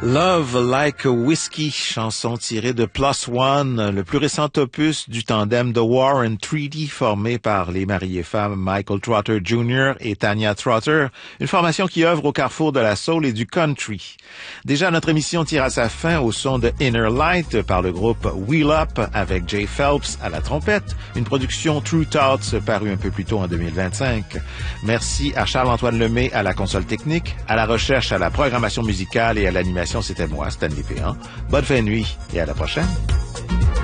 Love Like a Whiskey, chanson tirée de Plus One, le plus récent opus du tandem The War and 3D formé par les mariés femmes Michael Trotter Jr. et Tanya Trotter, une formation qui œuvre au carrefour de la soul et du country. Déjà, notre émission tire à sa fin au son de Inner Light par le groupe Wheel Up avec Jay Phelps à la trompette, une production True Thoughts parue un peu plus tôt en 2025. Merci à Charles-Antoine Lemay à la console technique, à la recherche, à la programmation musicale et à l'animation. C'était moi, Stanley Péan. Bonne fin de nuit et à la prochaine.